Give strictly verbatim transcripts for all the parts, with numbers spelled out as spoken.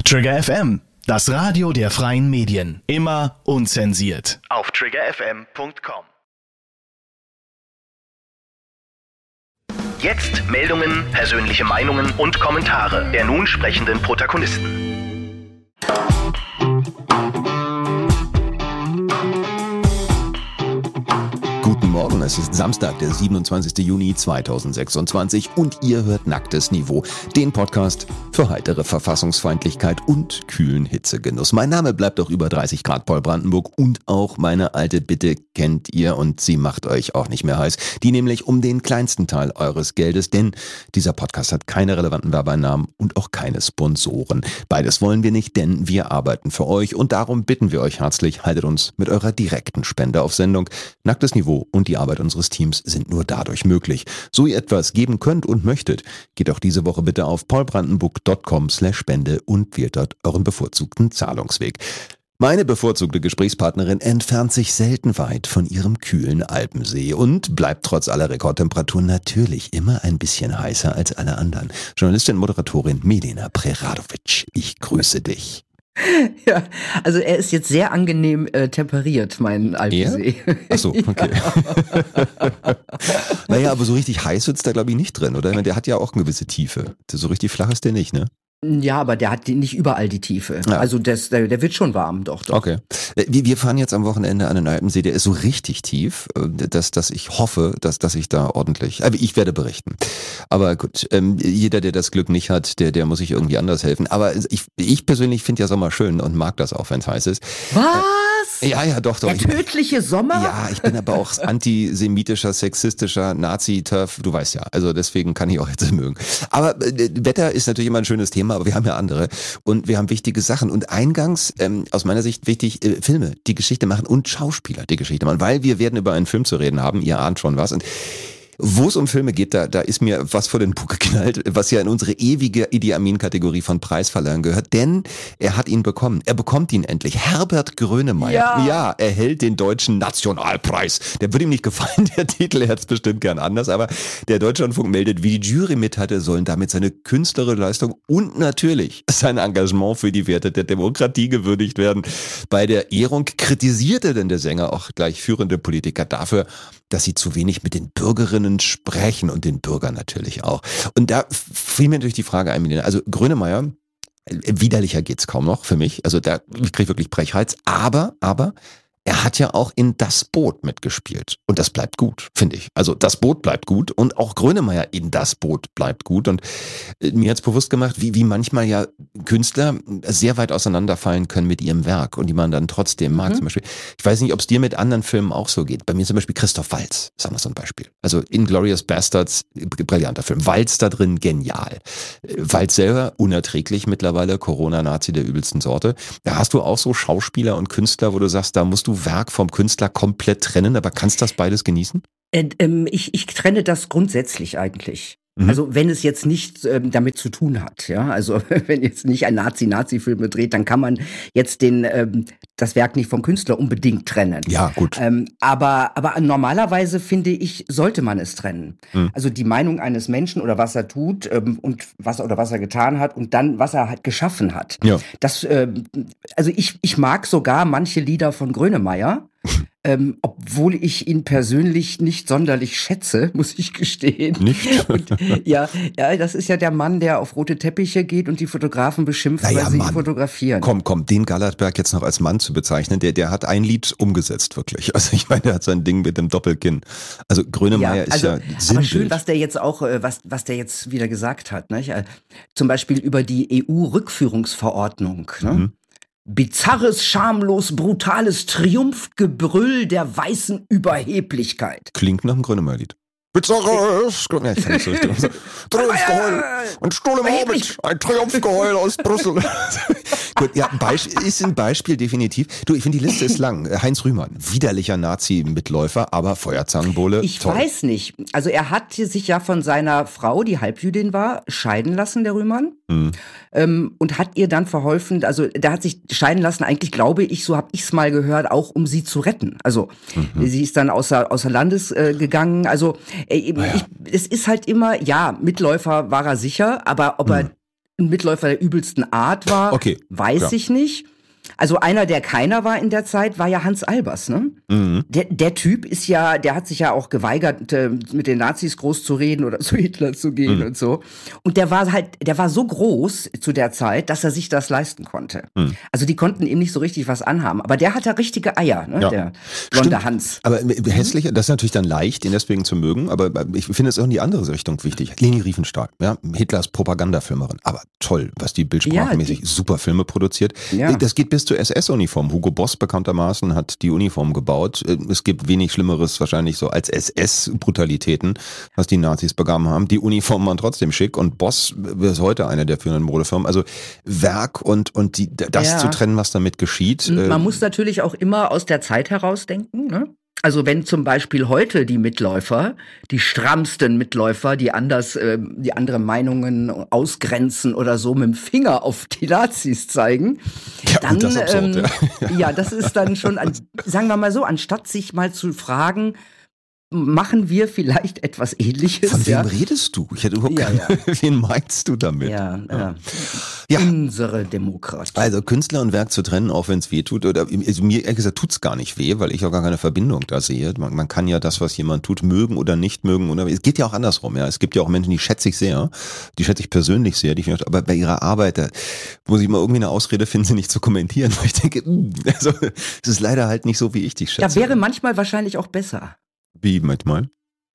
Trigger F M, das Radio der freien Medien. Immer unzensiert. Auf trigger f m punkt com. Jetzt Meldungen, persönliche Meinungen und Kommentare der nun sprechenden Protagonisten. Guten Morgen, es ist Samstag, der siebenundzwanzigster Juni zweitausendsechsundzwanzig und ihr hört Nacktes Niveau, den Podcast für heitere Verfassungsfeindlichkeit und kühlen Hitzegenuss. Mein Name bleibt auch über dreißig Grad Paul Brandenburg und auch meine alte Bitte kennt ihr und sie macht euch auch nicht mehr heiß. Die nämlich um den kleinsten Teil eures Geldes, denn dieser Podcast hat keine relevanten Werbeeinnahmen und auch keine Sponsoren. Beides wollen wir nicht, denn wir arbeiten für euch und darum bitten wir euch herzlich, haltet uns mit eurer direkten Spende auf Sendung. Nacktes Niveau und die Arbeit unseres Teams sind nur dadurch möglich. So ihr etwas geben könnt und möchtet, geht auch diese Woche bitte auf paulbrandenburg punkt com slash spende und wählt dort euren bevorzugten Zahlungsweg. Meine bevorzugte Gesprächspartnerin entfernt sich selten weit von ihrem kühlen Alpensee und bleibt trotz aller Rekordtemperaturen natürlich immer ein bisschen heißer als alle anderen. Journalistin und Moderatorin Milena Preradovic, ich grüße dich. Ja, also er ist jetzt sehr angenehm äh, temperiert, mein Alpensee. Ja? Ach so, okay. Naja, aber so richtig heiß wird's da glaube ich nicht drin, oder? Ich meine, der hat ja auch eine gewisse Tiefe. So richtig flach ist der nicht, ne? Ja, aber der hat die, nicht überall die Tiefe. Ja. Also das, der, der wird schon warm, doch, doch. Okay. Wir fahren jetzt am Wochenende an den Alpensee, der ist so richtig tief, dass, dass ich hoffe, dass, dass ich da ordentlich, aber ich werde berichten. Aber gut, ähm, jeder, der das Glück nicht hat, der, der muss sich irgendwie anders helfen. Aber ich, ich persönlich finde ja Sommer schön und mag das auch, wenn es heiß ist. Was? Äh, ja, ja, doch, doch. Der tödliche Sommer? Ja, ich bin aber auch antisemitischer, sexistischer Nazi-Turf, du weißt ja. Also deswegen kann ich auch jetzt mögen. Aber äh, Wetter ist natürlich immer ein schönes Thema, aber wir haben ja andere und wir haben wichtige Sachen und eingangs, ähm, aus meiner Sicht wichtig, äh, Filme, die Geschichte machen und Schauspieler, die Geschichte machen, weil wir werden über einen Film zu reden haben, ihr ahnt schon was und wo es um Filme geht, da, da ist mir was vor den Bug geknallt, was ja in unsere ewige Idi Amin-Kategorie von Preisverleihern gehört, denn er hat ihn bekommen. Er bekommt ihn endlich. Herbert Grönemeyer, ja, ja erhält den Deutschen Nationalpreis. Der würde ihm nicht gefallen, der Titel, er hat es bestimmt gern anders, aber der Deutschlandfunk meldet, wie die Jury mit hatte, sollen damit seine künstlerische Leistung und natürlich sein Engagement für die Werte der Demokratie gewürdigt werden. Bei der Ehrung kritisierte denn der Sänger auch gleich führende Politiker dafür, dass sie zu wenig mit den Bürgerinnen sprechen und den Bürgern natürlich auch. Und da fiel mir natürlich die Frage ein, also Grönemeyer, widerlicher geht's kaum noch für mich, also da ich kriege wirklich Brechreiz, aber, aber er hat ja auch in Das Boot mitgespielt und das bleibt gut, finde ich. Also Das Boot bleibt gut und auch Grönemeyer in Das Boot bleibt gut und mir hat's bewusst gemacht, wie, wie manchmal ja Künstler sehr weit auseinanderfallen können mit ihrem Werk und die man dann trotzdem mag. Mhm. Zum Beispiel, ich weiß nicht, ob es dir mit anderen Filmen auch so geht. Bei mir zum Beispiel Christoph Waltz, sagen wir so ein Beispiel. Also Inglourious Bastards, brillanter Film. Waltz da drin, genial. Waltz selber, unerträglich mittlerweile, Corona-Nazi der übelsten Sorte. Da hast du auch so Schauspieler und Künstler, wo du sagst, da musst du Werk vom Künstler komplett trennen, aber kannst das beides genießen? Äh, ähm, ich, ich trenne das grundsätzlich eigentlich. Mhm. Also wenn es jetzt nicht ähm, damit zu tun hat, ja, also wenn jetzt nicht ein Nazi-Nazi-Film dreht, dann kann man jetzt den ähm, das Werk nicht vom Künstler unbedingt trennen. Ja, gut. Ähm, aber aber normalerweise finde ich, sollte man es trennen. Mhm. Also die Meinung eines Menschen oder was er tut ähm, und was oder was er getan hat und dann was er halt geschaffen hat. Ja. Das ähm, also ich ich mag sogar manche Lieder von Grönemeyer. Ähm, obwohl ich ihn persönlich nicht sonderlich schätze, muss ich gestehen. Nicht? Und, ja, ja, das ist ja der Mann, der auf rote Teppiche geht und die Fotografen beschimpft, naja, weil sie Mann. ihn fotografieren. Komm, komm, den Gallertberg jetzt noch als Mann zu bezeichnen, der, der hat ein Lied umgesetzt, wirklich. Also ich meine, der hat sein Ding mit dem Doppelkinn. Also Grönemeyer ja, also, ist ja Sinnbild. Aber schön, was der jetzt auch, was, was der jetzt wieder gesagt hat, ne? Zum Beispiel über die E U-Rückführungsverordnung, ne? Mhm. Bizarres, schamlos, brutales Triumphgebrüll der weißen Überheblichkeit. Klingt nach einem Grönemeyer-Lied. Bizarres, ja, ich fand so Triumphgeheul, ein Stuhl im Orbit, ein Triumphgeheul aus Brüssel. Gut, ja, Beisp- ist ein Beispiel definitiv. Du, ich finde, die Liste ist lang. Heinz Rühmann, widerlicher Nazi-Mitläufer, aber Feuerzangenbowle. Ich toll. weiß nicht. Also er hat sich ja von seiner Frau, die Halbjüdin war, scheiden lassen, der Rühmann. Mhm. Ähm, und hat ihr dann verholfen, also der hat sich scheiden lassen, eigentlich glaube ich, so habe ich es mal gehört, auch um sie zu retten. Also mhm. sie ist dann außer, außer Landes äh, gegangen. Also äh, ah, ja. ich, es ist halt immer, ja, Mitläufer war er sicher, aber ob mhm. er ein Mitläufer der übelsten Art war, okay. weiß ja. ich nicht. Also einer, der keiner war in der Zeit, war ja Hans Albers, ne? Mhm. Der, der Typ ist ja, der hat sich ja auch geweigert, mit den Nazis groß zu reden oder zu Hitler zu gehen mhm. und so. Und der war halt, der war so groß zu der Zeit, dass er sich das leisten konnte. Mhm. Also die konnten ihm nicht so richtig was anhaben. Aber der hatte richtige Eier, ne? Ja. Der blonde Stimmt. Hans. Aber hässlich, das ist natürlich dann leicht, ihn deswegen zu mögen. Aber ich finde es auch in die andere Richtung wichtig. Leni Riefenstahl, ja, Hitlers Propagandafilmerin. Aber toll, was die bildsprachmäßig ja, die, super Filme produziert. Ja. Das geht bis zur S S-Uniform. Hugo Boss bekanntermaßen hat die Uniform gebaut. Es gibt wenig Schlimmeres wahrscheinlich so als S S-Brutalitäten, was die Nazis begangen haben. Die Uniformen waren trotzdem schick und Boss ist heute eine der führenden Modefirmen. Also Werk und, und die, das ja. zu trennen, was damit geschieht. Man äh, muss natürlich auch immer aus der Zeit heraus denken, ne? Also wenn zum Beispiel heute die Mitläufer, die strammsten Mitläufer, die anders, äh, die andere Meinungen ausgrenzen oder so mit dem Finger auf die Nazis zeigen, ja, dann, das absurd, ähm, ja. ja, das ist dann schon, an, sagen wir mal so, anstatt sich mal zu fragen, machen wir vielleicht etwas Ähnliches. Von wem ja? redest du? Ich hätte überhaupt ja, keine, ja. Wen meinst du damit? Ja, ja. ja. Unsere Demokratie. Also Künstler und Werk zu trennen, auch wenn es weh tut, oder also mir ehrlich gesagt tut's gar nicht weh, weil ich auch gar keine Verbindung da sehe. Man, man kann ja das, was jemand tut, mögen oder nicht mögen. Oder es geht ja auch andersrum. Ja, es gibt ja auch Menschen, die schätze ich sehr, die schätze ich persönlich sehr, die ich, aber bei ihrer Arbeit, da muss ich mal irgendwie eine Ausrede finden, sie nicht zu kommentieren, weil ich denke, also es ist leider halt nicht so, wie ich dich schätze. Ja, wäre manchmal wahrscheinlich auch besser. Wie, manchmal?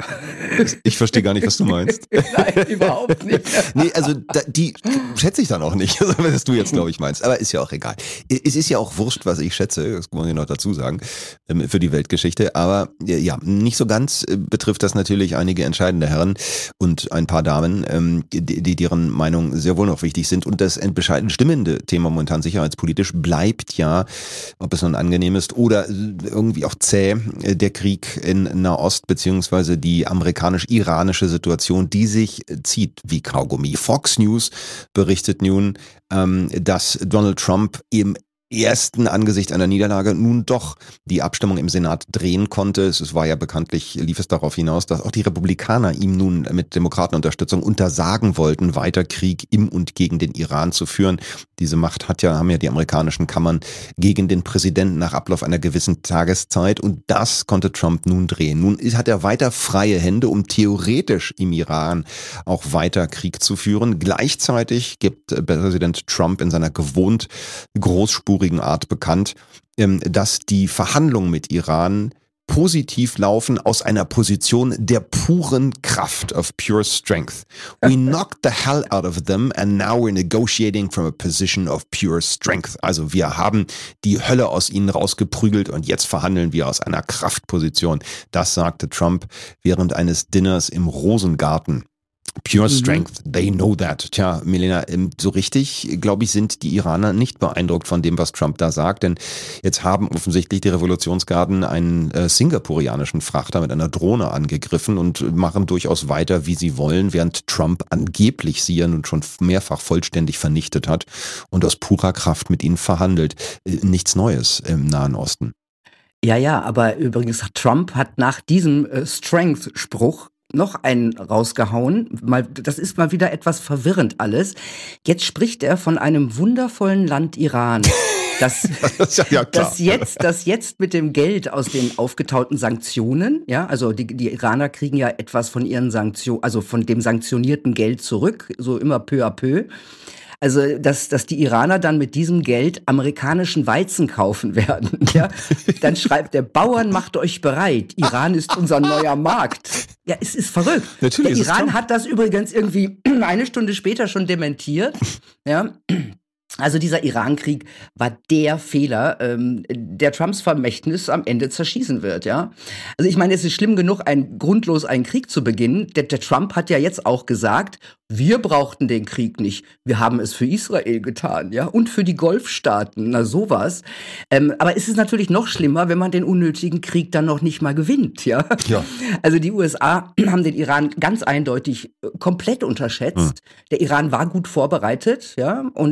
Ich verstehe gar nicht, was du meinst. Nein, überhaupt nicht. Nee, also da, die schätze ich dann auch nicht, was du jetzt, glaube ich, meinst. Aber ist ja auch egal. Es ist ja auch wurscht, was ich schätze, das muss ich noch dazu sagen, für die Weltgeschichte. Aber ja, nicht so ganz betrifft das natürlich einige entscheidende Herren und ein paar Damen, die deren Meinung sehr wohl noch wichtig sind. Und das entscheidend stimmende Thema momentan sicherheitspolitisch bleibt ja, ob es nun angenehm ist oder irgendwie auch zäh, der Krieg in Nahost beziehungsweise die amerikanisch-iranische Situation, die sich zieht wie Kaugummi. Fox News berichtet nun, ähm, dass Donald Trump im ersten Angesicht einer Niederlage nun doch die Abstimmung im Senat drehen konnte. Es war ja bekanntlich, lief es darauf hinaus, dass auch die Republikaner ihm nun mit Demokratenunterstützung untersagen wollten, weiter Krieg im und gegen den Iran zu führen. Diese Macht hat ja, haben ja die amerikanischen Kammern gegen den Präsidenten nach Ablauf einer gewissen Tageszeit und das konnte Trump nun drehen. Nun hat er weiter freie Hände, um theoretisch im Iran auch weiter Krieg zu führen. Gleichzeitig gibt Präsident Trump in seiner gewohnt großspurigen Art bekannt, dass die Verhandlungen mit Iran positiv laufen aus einer Position der puren Kraft, of pure strength. We knocked the hell out of them and now we're negotiating from a position of pure strength. Also wir haben die Hölle aus ihnen rausgeprügelt und jetzt verhandeln wir aus einer Kraftposition. Das sagte Trump während eines Dinners im Rosengarten. Pure Strength, they know that. Tja, Milena, so richtig, glaube ich, sind die Iraner nicht beeindruckt von dem, was Trump da sagt, denn jetzt haben offensichtlich die Revolutionsgarden einen äh, singapurianischen Frachter mit einer Drohne angegriffen und machen durchaus weiter, wie sie wollen, während Trump angeblich sie ja nun schon mehrfach vollständig vernichtet hat und aus purer Kraft mit ihnen verhandelt. Äh, nichts Neues im Nahen Osten. Ja, ja, aber übrigens, Trump hat nach diesem äh, Strength-Spruch noch einen rausgehauen. Mal, das ist mal wieder etwas verwirrend alles. Jetzt spricht er von einem wundervollen Land Iran. Das, ja, ja, das, jetzt, das jetzt mit dem Geld aus den aufgetauten Sanktionen, ja, also die, die Iraner kriegen ja etwas von ihren Sanktionen, also von dem sanktionierten Geld zurück, so immer peu à peu. Also, dass, dass die Iraner dann mit diesem Geld amerikanischen Weizen kaufen werden. Ja? Dann schreibt der Bauern, macht euch bereit. Iran ist unser neuer Markt. Ja, es ist verrückt. Natürlich der Iran hat das übrigens irgendwie eine Stunde später schon dementiert. Ja. Also dieser Iran-Krieg war der Fehler, ähm, der Trumps Vermächtnis am Ende zerschießen wird, ja. Also ich meine, es ist schlimm genug, ein, grundlos einen Krieg zu beginnen. Der, der Trump hat ja jetzt auch gesagt, wir brauchten den Krieg nicht. Wir haben es für Israel getan, ja, und für die Golfstaaten, na sowas. Ähm, aber es ist natürlich noch schlimmer, wenn man den unnötigen Krieg dann noch nicht mal gewinnt, ja. ja. Also die U S A haben den Iran ganz eindeutig komplett unterschätzt. Hm. Der Iran war gut vorbereitet, ja, und äh, die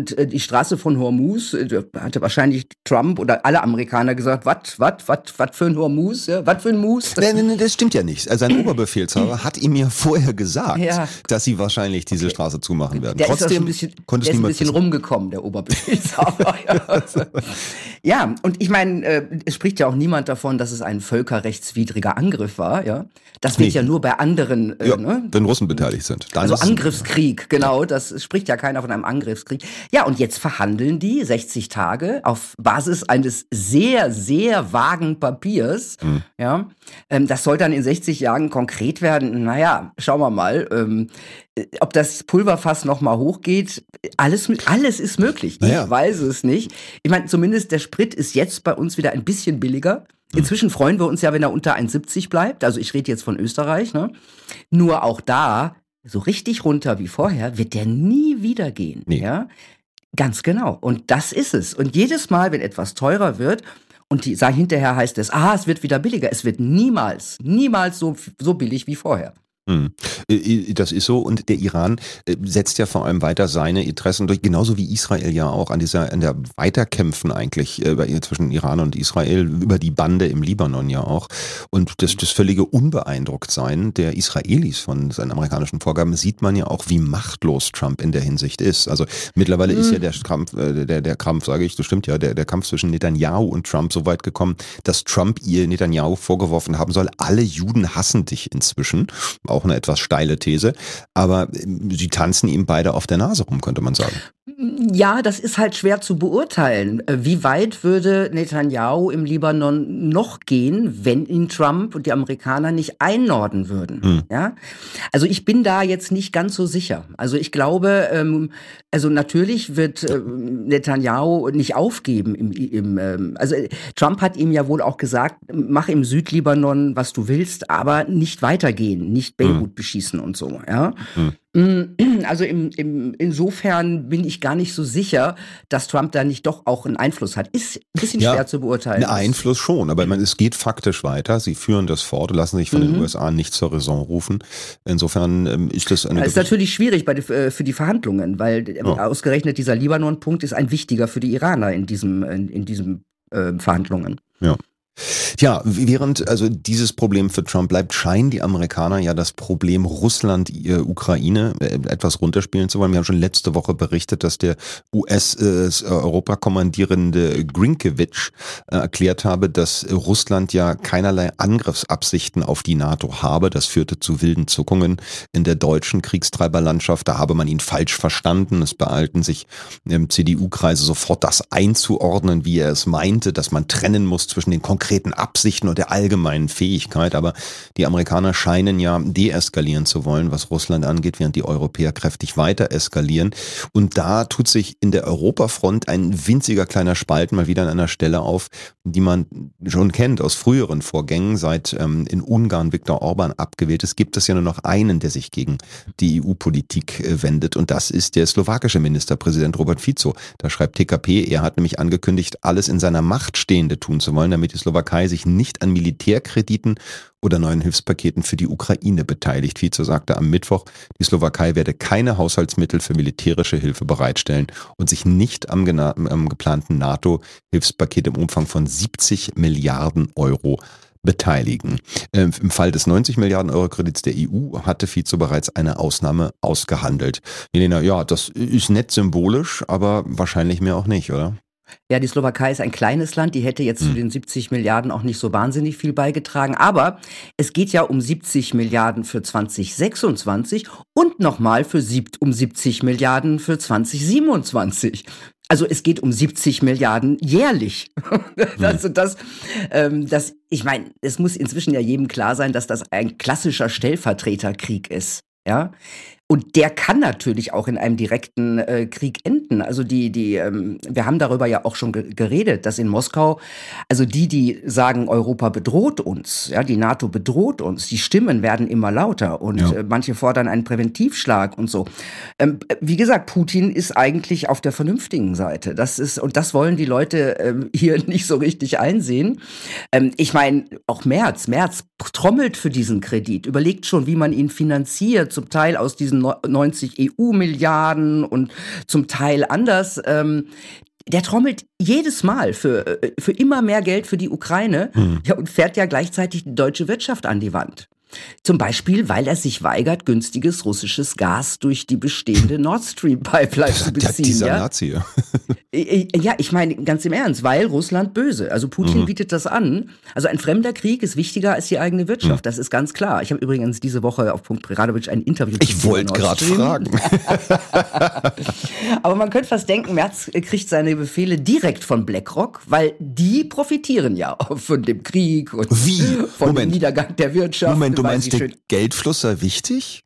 Straße von Hormuz, da hatte wahrscheinlich Trump oder alle Amerikaner gesagt, was, was, was, was für ein Hormuz, ja, was für ein Mus. Nein, nein, das stimmt ja nicht. Also sein Oberbefehlshaber hat ihm ja vorher gesagt, ja. dass sie wahrscheinlich diese okay. Straße zumachen werden. Der Trotzdem ist, ein bisschen, konnte der es ist ein bisschen wissen. rumgekommen, der Oberbefehlshaber. ja. ja, und ich meine, äh, es spricht ja auch niemand davon, dass es ein völkerrechtswidriger Angriff war. Ja, das wird nee. ja nur bei anderen, äh, ja, ne? wenn Russen beteiligt sind. Dann also Angriffskrieg, genau. Das spricht ja keiner von einem Angriffskrieg. Ja, und jetzt verhandeln die sechzig Tage auf Basis eines sehr, sehr vagen Papiers. Mhm. Ja, ähm, das soll dann in sechzig Jahren konkret werden. Naja, schauen wir mal, ähm, ob das Pulverfass noch mal hochgeht. Alles, alles ist möglich. Naja. Ich weiß es nicht. Ich meine, zumindest der Sprit ist jetzt bei uns wieder ein bisschen billiger. Inzwischen freuen wir uns ja, wenn er unter eins Komma siebzig bleibt. Also ich rede jetzt von Österreich. Ne? Nur auch da, so richtig runter wie vorher, wird der nie wieder gehen. Nee. Ja? Ganz genau. Und das ist es. Und jedes Mal, wenn etwas teurer wird, und die, hinterher heißt es, ah, es wird wieder billiger. Es wird niemals, niemals so, so billig wie vorher. Das ist so, und der Iran setzt ja vor allem weiter seine Interessen durch, genauso wie Israel ja auch an dieser, an der Weiterkämpfen eigentlich zwischen Iran und Israel über die Bande im Libanon ja auch, und das, das völlige Unbeeindrucktsein der Israelis von seinen amerikanischen Vorgaben sieht man ja auch, wie machtlos Trump in der Hinsicht ist. Also mittlerweile mhm. ist ja der Kampf, der, der Kampf, sage ich, das stimmt ja, der, der Kampf zwischen Netanyahu und Trump so weit gekommen, dass Trump ihr Netanyahu vorgeworfen haben soll, alle Juden hassen dich inzwischen. Auch eine etwas steile These, aber sie tanzen ihm beide auf der Nase rum, könnte man sagen. Ja, das ist halt schwer zu beurteilen. Wie weit würde Netanyahu im Libanon noch gehen, wenn ihn Trump und die Amerikaner nicht einnorden würden? Hm. Ja? Also ich bin da jetzt nicht ganz so sicher. Also ich glaube, ähm, also natürlich wird äh, Netanyahu nicht aufgeben. Im, im, ähm, also Trump hat ihm ja wohl auch gesagt, mach im Südlibanon, was du willst, aber nicht weitergehen, nicht Beirut hm. beschießen und so. Ja. Hm. Also im, im, insofern bin ich gar nicht so sicher, dass Trump da nicht doch auch einen Einfluss hat. Ist ein bisschen ja, schwer zu beurteilen. Einen Einfluss schon, aber ich meine, es geht faktisch weiter. Sie führen das fort, lassen sich von mhm. den U S A nicht zur Raison rufen. Insofern ähm, ist das eine... Das ist natürlich schwierig bei die, für die Verhandlungen, weil ja. ausgerechnet dieser Libanon-Punkt ist ein wichtiger für die Iraner in diesem, in, in diesem äh, Verhandlungen. Ja. Tja, während also dieses Problem für Trump bleibt, scheinen die Amerikaner ja das Problem Russland-Ukraine etwas runterspielen zu wollen. Wir haben schon letzte Woche berichtet, dass der U S-Europakommandierende Grinkewitsch erklärt habe, dass Russland ja keinerlei Angriffsabsichten auf die NATO habe. Das führte zu wilden Zuckungen in der deutschen Kriegstreiberlandschaft. Da habe man ihn falsch verstanden. Es beeilten sich im C D U-Kreise sofort das einzuordnen, wie er es meinte, dass man trennen muss zwischen den konkreten Absichten und der allgemeinen Fähigkeit, aber die Amerikaner scheinen ja deeskalieren zu wollen, was Russland angeht, während die Europäer kräftig weiter eskalieren. Und da tut sich in der Europafront ein winziger kleiner Spalt mal wieder an einer Stelle auf, die man schon kennt aus früheren Vorgängen, seit ähm, in Ungarn Viktor Orban abgewählt ist, gibt es ja nur noch einen, der sich gegen die E U-Politik äh, wendet, und das ist der slowakische Ministerpräsident Robert Fico. Da schreibt T K P, er hat nämlich angekündigt, alles in seiner Macht Stehende tun zu wollen, damit die Slowakei sich nicht an Militärkrediten oder neuen Hilfspaketen für die Ukraine beteiligt. Fico sagte am Mittwoch, die Slowakei werde keine Haushaltsmittel für militärische Hilfe bereitstellen und sich nicht am, am geplanten NATO-Hilfspaket im Umfang von siebzig Milliarden Euro beteiligen. Im Fall des neunzig Milliarden Euro Kredits der E U hatte Fico bereits eine Ausnahme ausgehandelt. Helena, ja, das ist nett symbolisch, aber wahrscheinlich mehr auch nicht, oder? Ja, die Slowakei ist ein kleines Land, die hätte jetzt hm. zu den siebzig Milliarden auch nicht so wahnsinnig viel beigetragen, aber es geht ja um siebzig Milliarden für zwanzig sechsundzwanzig und nochmal für sieb- um siebzig Milliarden für zwanzig siebenundzwanzig. Also es geht um siebzig Milliarden jährlich. Also das, ähm, das, ich meine, es muss inzwischen ja jedem klar sein, dass das ein klassischer Stellvertreterkrieg ist, ja. Und der kann natürlich auch in einem direkten äh, Krieg enden. Also die, die, ähm, wir haben darüber ja auch schon ge- geredet, dass in Moskau, also die, die sagen, Europa bedroht uns, ja, die NATO bedroht uns, die Stimmen werden immer lauter und ja. äh, manche fordern einen Präventivschlag und so. Ähm, wie gesagt, Putin ist eigentlich auf der vernünftigen Seite. Das ist, und das wollen die Leute ähm, hier nicht so richtig einsehen. Ähm, ich meine, auch Merz, Merz trommelt für diesen Kredit, überlegt schon, wie man ihn finanziert, zum Teil aus diesen sechsundneunzig E U-Milliarden und zum Teil anders. Ähm, der trommelt jedes Mal für, für immer mehr Geld für die Ukraine, mhm. ja, und fährt ja gleichzeitig die deutsche Wirtschaft an die Wand. Zum Beispiel, weil er sich weigert, günstiges russisches Gas durch die bestehende Nord Stream Pipeline zu beziehen. Dieser ja? Nazi. Ja, ich meine ganz im Ernst, weil Russland böse. Also Putin mhm. bietet das an. Also ein fremder Krieg ist wichtiger als die eigene Wirtschaft. Mhm. Das ist ganz klar. Ich habe übrigens diese Woche auf Punkt Preradovic ein Interview. Ich wollte gerade fragen. Aber man könnte fast denken, Merz kriegt seine Befehle direkt von BlackRock, weil die profitieren ja von dem Krieg und Wie? von Moment. dem Niedergang der Wirtschaft. Moment, du meinst, der Geldfluss sei wichtig?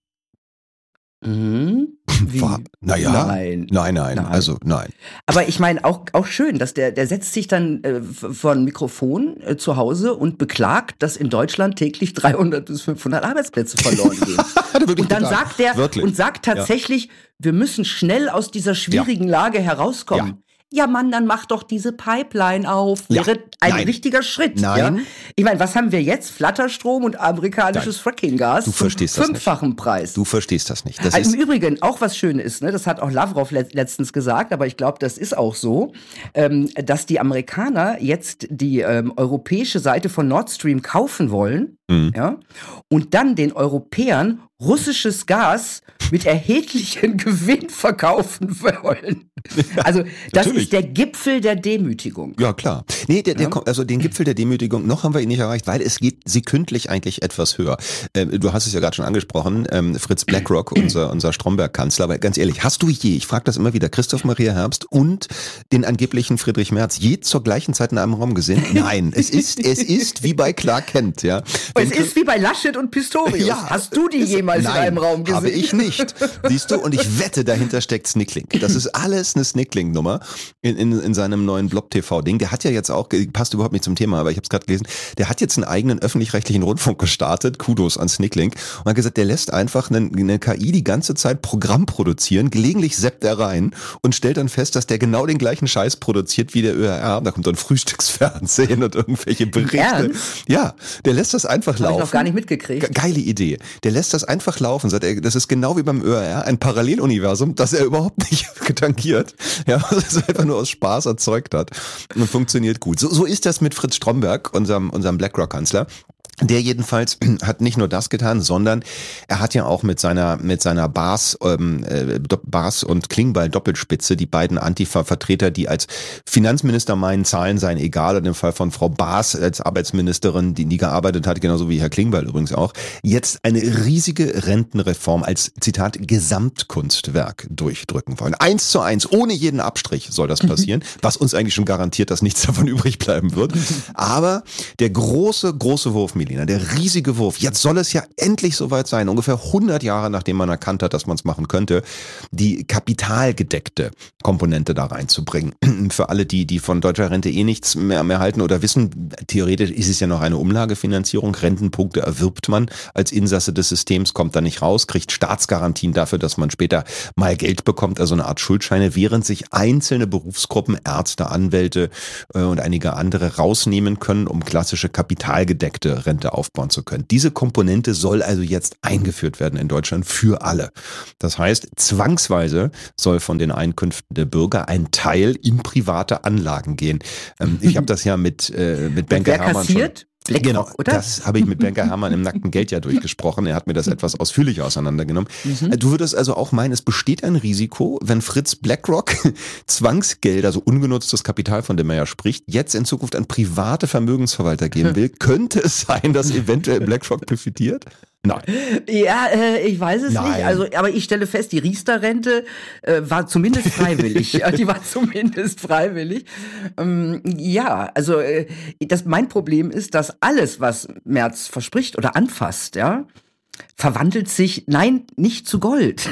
Mhm. Wie? War, naja, nein. nein, nein, nein, also nein. Aber ich meine auch, auch schön, dass der, der setzt sich dann äh, vor ein Mikrofon äh, zu Hause und beklagt, dass in Deutschland täglich dreihundert bis fünfhundert Arbeitsplätze verloren gehen. Und dann geklagt. sagt der Wirklich? und sagt tatsächlich, ja. wir müssen schnell aus dieser schwierigen ja. Lage herauskommen. Ja. Ja, Mann, dann mach doch diese Pipeline auf. Wäre ja, ein nein. richtiger Schritt. Nein. Ja? Ich meine, was haben wir jetzt? Flatterstrom und amerikanisches Fracking-Gas. Du verstehst das nicht. Fünffachen Preis. Du verstehst das nicht. Das also ist im Übrigen auch was Schönes ist, ne? Das hat auch Lavrov le- letztens gesagt, aber ich glaube, das ist auch so, ähm, dass die Amerikaner jetzt die ähm, europäische Seite von Nord Stream kaufen wollen, mhm. ja, und dann den Europäern russisches Gas mit erheblichem Gewinn verkaufen wollen. Also das Natürlich. ist der Gipfel der Demütigung. Ja, klar. Nee, der, der, Ja. also den Gipfel der Demütigung, noch haben wir ihn nicht erreicht, weil es geht sekündlich eigentlich etwas höher. Ähm, du hast es ja gerade schon angesprochen, ähm, Fritz BlackRock, unser, unser Stromberg-Kanzler, aber ganz ehrlich, hast du je, ich frage das immer wieder, Christoph Maria Herbst und den angeblichen Friedrich Merz je zur gleichen Zeit in einem Raum gesehen? Nein, es ist, es ist wie bei Clark Kent, ja. Wenn es ist wie bei Laschet und Pistorius. Ja, hast du die jemals nein, in einem Raum gesehen? Habe ich nicht. Siehst du? Und ich wette, dahinter steckt Snicklink. Das ist alles eine Snicklink-Nummer in, in, in seinem neuen Blob-T V-Ding. Der hat ja jetzt auch, passt überhaupt nicht zum Thema, aber ich habe es gerade gelesen, der hat jetzt einen eigenen öffentlich-rechtlichen Rundfunk gestartet, Kudos an Snicklink, und hat gesagt, der lässt einfach eine, eine K I die ganze Zeit Programm produzieren, gelegentlich zappt er rein und stellt dann fest, dass der genau den gleichen Scheiß produziert wie der Ö R R. Da kommt dann Frühstücksfernsehen und irgendwelche Berichte. Ernst? Ja, der lässt das einfach laufen. Hab ich noch gar nicht mitgekriegt. Ge- Geile Idee. Der lässt das einfach laufen. Sagt er, das ist genau wie beim Ö R R, ein Paralleluniversum, das er überhaupt nicht tangiert. Ja, das er einfach nur aus Spaß erzeugt hat und funktioniert gut. So, so ist das mit Fritz Stromberg, unserem, unserem BlackRock-Kanzler. Der jedenfalls hat nicht nur das getan, sondern er hat ja auch mit seiner mit seiner Bas ähm, äh, Bas und Klingbeil Doppelspitze, die beiden Antifa-Vertreter, die als Finanzminister meinen, Zahlen seien egal, und im Fall von Frau Bas als Arbeitsministerin, die nie gearbeitet hat, genauso wie Herr Klingbeil übrigens auch, jetzt eine riesige Rentenreform als, Zitat, Gesamtkunstwerk durchdrücken wollen. Eins zu eins, ohne jeden Abstrich soll das passieren, was uns eigentlich schon garantiert, dass nichts davon übrig bleiben wird. Aber der große, große Wurf, der riesige Wurf. Jetzt soll es ja endlich soweit sein, ungefähr hundert Jahre nachdem man erkannt hat, dass man es machen könnte, die kapitalgedeckte Komponente da reinzubringen. Für alle, die die von deutscher Rente eh nichts mehr, mehr halten oder wissen, theoretisch ist es ja noch eine Umlagefinanzierung. Rentenpunkte erwirbt man als Insasse des Systems, kommt da nicht raus, kriegt Staatsgarantien dafür, dass man später mal Geld bekommt, also eine Art Schuldscheine, während sich einzelne Berufsgruppen, Ärzte, Anwälte äh, und einige andere rausnehmen können, um klassische kapitalgedeckte Rente aufbauen zu können. Diese Komponente soll also jetzt eingeführt werden in Deutschland für alle. Das heißt, zwangsweise soll von den Einkünften der Bürger ein Teil in private Anlagen gehen. Ähm, ich habe das ja mit, äh, mit Banker wer Hermann kassiert? schon... BlackRock, genau, oder? Das habe ich mit Banker Hermann im nackten Geld ja durchgesprochen. Er hat mir das etwas ausführlicher auseinandergenommen. Mhm. Du würdest also auch meinen, es besteht ein Risiko, wenn Fritz BlackRock Zwangsgelder, also ungenutztes Kapital, von dem er ja spricht, jetzt in Zukunft an private Vermögensverwalter geben will. Könnte es sein, dass eventuell BlackRock profitiert? Nein. Ja, äh, ich weiß es Nein. nicht. Also, aber ich stelle fest, die Riester-Rente äh, war zumindest freiwillig. Ja, die war zumindest freiwillig. Ähm, ja, also äh, das, mein Problem ist, dass alles, was Merz verspricht oder anfasst, ja, verwandelt sich, nein, nicht zu Gold.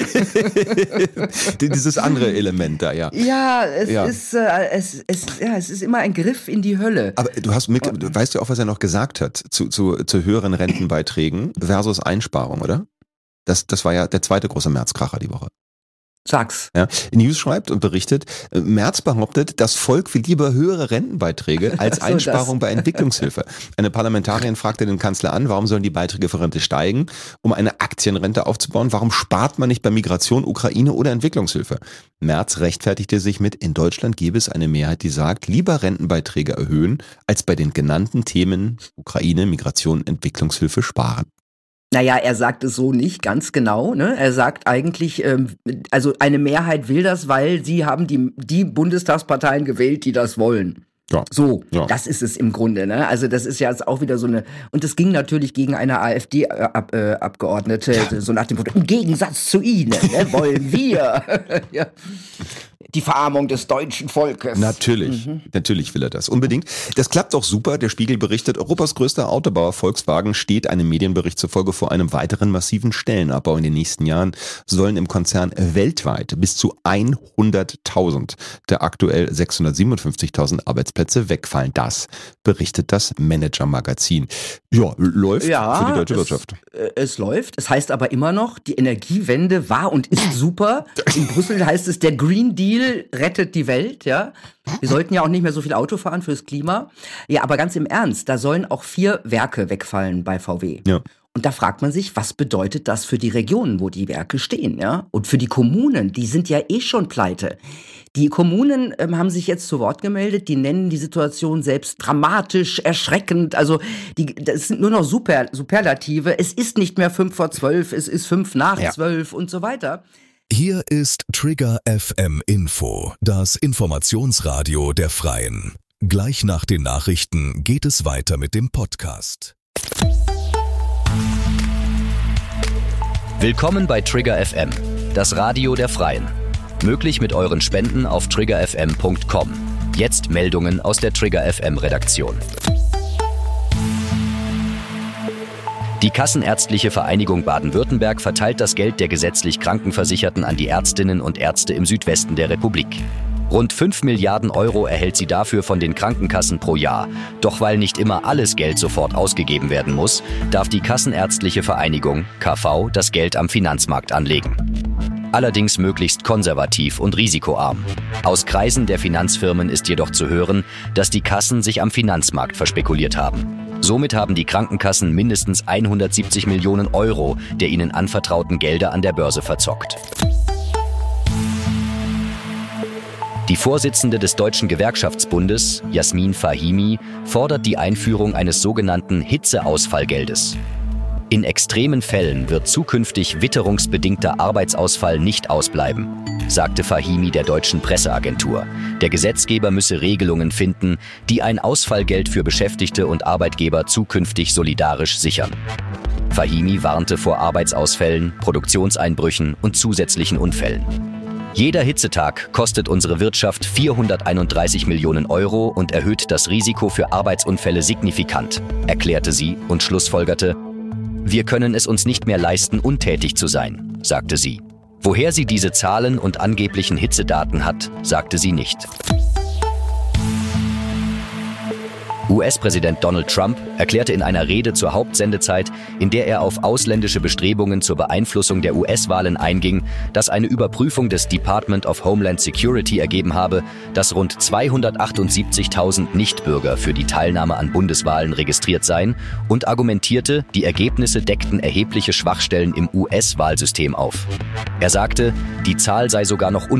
Dieses andere Element da, ja. Ja, es ja. ist, äh, es, es, ja, es ist immer ein Griff in die Hölle. Aber du hast mit, du weißt ja auch, was er noch gesagt hat zu, zu, zu höheren Rentenbeiträgen versus Einsparung, oder? Das, das war ja der zweite große Märzkracher die Woche. Sag's. Ja, News schreibt und berichtet, Merz behauptet, das Volk will lieber höhere Rentenbeiträge als so Einsparung das. bei Entwicklungshilfe. Eine Parlamentarierin fragte den Kanzler an, warum sollen die Beiträge für Rente steigen, um eine Aktienrente aufzubauen? Warum spart man nicht bei Migration, Ukraine oder Entwicklungshilfe? Merz rechtfertigte sich mit, in Deutschland gäbe es eine Mehrheit, die sagt, lieber Rentenbeiträge erhöhen, als bei den genannten Themen Ukraine, Migration, Entwicklungshilfe sparen. Naja, er sagt es so nicht ganz genau. Ne? Er sagt eigentlich, ähm, also eine Mehrheit will das, weil sie haben die, die Bundestagsparteien gewählt, die das wollen. Ja. So, ja. Das ist es im Grunde. Ne? Also das ist ja jetzt auch wieder so eine, und das ging natürlich gegen eine AfD-Abgeordnete, ja. so nach dem Motto, im Gegensatz zu Ihnen ne, wollen wir ja. die Verarmung des deutschen Volkes. Natürlich, mhm. natürlich will er das, unbedingt. Das klappt auch super. Der Spiegel berichtet, Europas größter Autobauer Volkswagen steht einem Medienbericht zufolge vor einem weiteren massiven Stellenabbau in den nächsten Jahren. Sollen im Konzern weltweit bis zu hunderttausend der aktuell sechshundertsiebenundfünfzigtausend Arbeitsplätze wegfallen. Das berichtet das Manager-Magazin. Ja, läuft ja, für die deutsche es, Wirtschaft. Es läuft. Es heißt aber immer noch, die Energiewende war und ist super. In Brüssel heißt es, der Green Deal rettet die Welt, ja. Wir sollten ja auch nicht mehr so viel Auto fahren fürs Klima. Ja, aber ganz im Ernst, da sollen auch vier Werke wegfallen bei V W. Ja. Und da fragt man sich, was bedeutet das für die Regionen, wo die Werke stehen, ja? Und für die Kommunen, die sind ja eh schon pleite. Die Kommunen ähm, haben sich jetzt zu Wort gemeldet, die nennen die Situation selbst dramatisch, erschreckend. Also die, das sind nur noch Super, Superlative. Es ist nicht mehr fünf vor zwölf, es ist fünf nach ja. zwölf und so weiter. Hier ist Trigger F M Info, das Informationsradio der Freien. Gleich nach den Nachrichten geht es weiter mit dem Podcast. Willkommen bei Trigger F M, das Radio der Freien. Möglich mit euren Spenden auf trigger f m punkt com. Jetzt Meldungen aus der Trigger F M Redaktion. Die Kassenärztliche Vereinigung Baden-Württemberg verteilt das Geld der gesetzlich Krankenversicherten an die Ärztinnen und Ärzte im Südwesten der Republik. Rund fünf Milliarden Euro erhält sie dafür von den Krankenkassen pro Jahr. Doch weil nicht immer alles Geld sofort ausgegeben werden muss, darf die Kassenärztliche Vereinigung, K V, das Geld am Finanzmarkt anlegen. Allerdings möglichst konservativ und risikoarm. Aus Kreisen der Finanzfirmen ist jedoch zu hören, dass die Kassen sich am Finanzmarkt verspekuliert haben. Somit haben die Krankenkassen mindestens hundertsiebzig Millionen Euro der ihnen anvertrauten Gelder an der Börse verzockt. Die Vorsitzende des Deutschen Gewerkschaftsbundes, Jasmin Fahimi, fordert die Einführung eines sogenannten Hitzeausfallgeldes. In extremen Fällen wird zukünftig witterungsbedingter Arbeitsausfall nicht ausbleiben, sagte Fahimi der deutschen Presseagentur. Der Gesetzgeber müsse Regelungen finden, die ein Ausfallgeld für Beschäftigte und Arbeitgeber zukünftig solidarisch sichern. Fahimi warnte vor Arbeitsausfällen, Produktionseinbrüchen und zusätzlichen Unfällen. Jeder Hitzetag kostet unsere Wirtschaft vierhunderteinunddreißig Millionen Euro und erhöht das Risiko für Arbeitsunfälle signifikant, erklärte sie und schlussfolgerte: Wir können es uns nicht mehr leisten, untätig zu sein, sagte sie. Woher sie diese Zahlen und angeblichen Hitzedaten hat, sagte sie nicht. U S-Präsident Donald Trump erklärte in einer Rede zur Hauptsendezeit, in der er auf ausländische Bestrebungen zur Beeinflussung der U S-Wahlen einging, dass eine Überprüfung des Department of Homeland Security ergeben habe, dass rund zweihundertachtundsiebzigtausend Nichtbürger für die Teilnahme an Bundeswahlen registriert seien und argumentierte, die Ergebnisse deckten erhebliche Schwachstellen im U S-Wahlsystem auf. Er sagte, die Zahl sei sogar noch